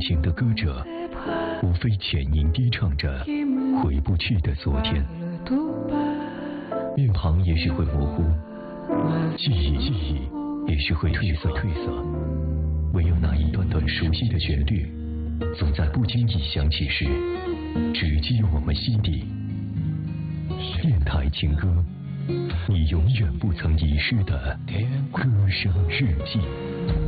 行的歌者，无非浅吟低唱着回不去的昨天。面庞也许会模糊，记忆也许会褪色。唯有那一段段熟悉的旋律，总在不经意响起时，直击我们心底。电台情歌，你永远不曾遗失的歌声日记。